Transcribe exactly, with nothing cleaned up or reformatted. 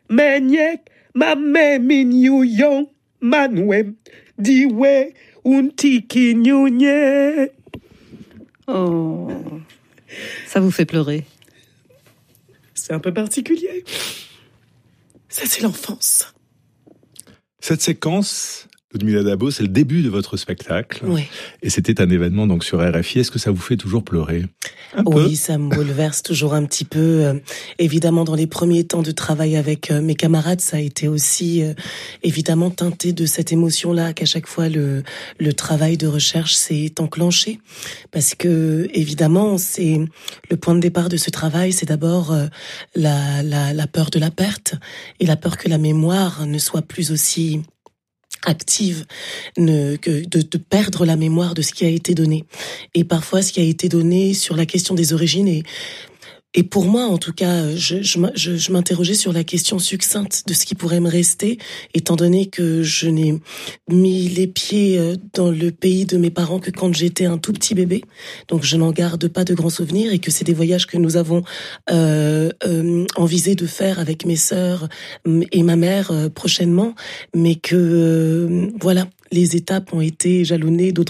Menyek, ma memin yu yon, manwem, diwe, untiki nyunye. Oh, ça vous fait pleurer. C'est un peu particulier. Ça, c'est l'enfance. Cette séquence, Ludmilla Dabo, c'est le début de votre spectacle. Oui. Et c'était un événement donc sur R F I. Est-ce que ça vous fait toujours pleurer? Un Oui, peu. ça me bouleverse toujours un petit peu. Euh, évidemment, dans les premiers temps de travail avec euh, mes camarades, ça a été aussi euh, évidemment teinté de cette émotion-là qu'à chaque fois le le travail de recherche s'est enclenché. Parce que évidemment, c'est le point de départ de ce travail, c'est d'abord euh, la la la peur de la perte et la peur que la mémoire ne soit plus aussi active, ne, que de, de perdre la mémoire de ce qui a été donné. Et parfois, ce qui a été donné sur la question des origines est Et pour moi, en tout cas, je, je, je, je m'interrogeais sur la question succincte de ce qui pourrait me rester, étant donné que je n'ai mis les pieds dans le pays de mes parents que quand j'étais un tout petit bébé. Donc, je n'en garde pas de grands souvenirs et que c'est des voyages que nous avons euh, euh, envisé de faire avec mes sœurs et ma mère euh, prochainement, mais que, euh, voilà, les étapes ont été jalonnées d'autres